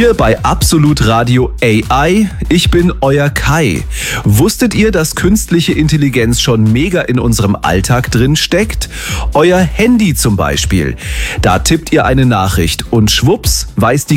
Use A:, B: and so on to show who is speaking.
A: Hier bei Absolut Radio AI. Ich bin euer Kai. Wusstet ihr, dass künstliche Intelligenz schon mega in unserem Alltag drin steckt? Euer Handy zum Beispiel. Da tippt ihr eine Nachricht und schwupps weiß die